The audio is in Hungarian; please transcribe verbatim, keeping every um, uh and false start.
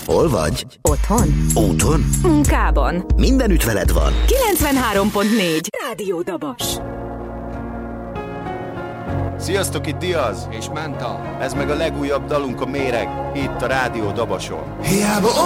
Hol vagy? Otthon. Úton? Munkában. Mindenütt veled van. kilencvenhárom pont négy. Rádió Dabas. Sziasztok, itt Diaz és Menta. Ez meg a legújabb dalunk, a Méreg, itt a Rádió Dabason. Hiába